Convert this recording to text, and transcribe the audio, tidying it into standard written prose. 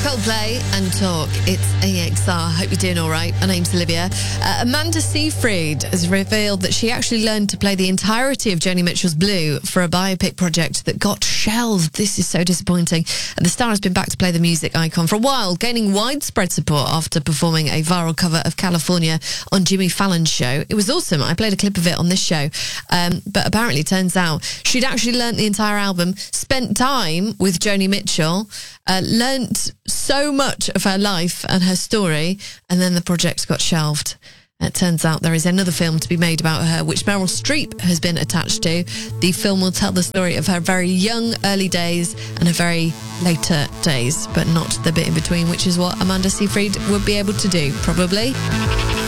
Coldplay and Talk. It's AXR. Hope you're doing all right. My name's Olivia. Amanda Seyfried has revealed that she actually learned to play the entirety of Joni Mitchell's Blue for a biopic project that got shelved. This is so disappointing. And the star has been back to play the music icon for a while, gaining widespread support after performing a viral cover of California on Jimmy Fallon's show. It was awesome. I played a clip of it on this show. But apparently it turns out she'd actually learnt the entire album, spent time with Joni Mitchell, learnt so much of her life and her story, and then the project got shelved. It turns out there is another film to be made about her, which Meryl Streep has been attached to. The film will tell the story of her very young, early days and her very later days, but not the bit in between, which is what Amanda Seyfried would be able to do, probably.